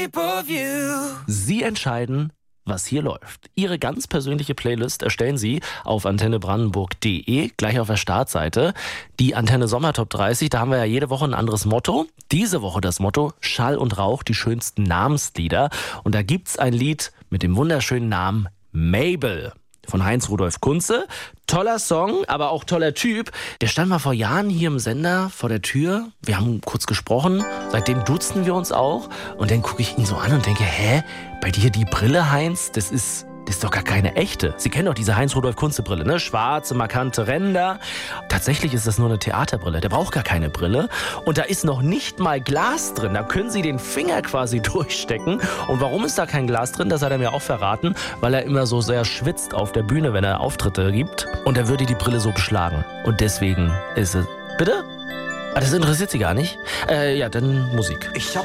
Pay-Per-View. Sie entscheiden, was hier läuft. Ihre ganz persönliche Playlist erstellen Sie auf antennebrandenburg.de, gleich auf der Startseite. Die Antenne Sommer Top 30, da haben wir ja jede Woche ein anderes Motto. Diese Woche das Motto Schall und Rauch, die schönsten Namenslieder. Und da gibt's ein Lied mit dem wunderschönen Namen Mabel von Heinz-Rudolf Kunze. Toller Song, aber auch toller Typ. Der stand mal vor Jahren hier im Sender vor der Tür. Wir haben kurz gesprochen. Seitdem duzen wir uns auch. Und dann gucke ich ihn so an und denke, bei dir die Brille, Heinz, das ist doch gar keine echte. Sie kennen doch diese Heinz-Rudolf-Kunze-Brille, ne? Schwarze, markante Ränder. Tatsächlich ist das nur eine Theaterbrille. Der braucht gar keine Brille. Und da ist noch nicht mal Glas drin. Da können Sie den Finger quasi durchstecken. Und warum ist da kein Glas drin? Das hat er mir auch verraten, weil er immer so sehr schwitzt auf der Bühne, wenn er Auftritte gibt. Und er würde die Brille so beschlagen. Und deswegen ist es... Bitte? Das interessiert Sie gar nicht? Ja, dann Musik. Ich hab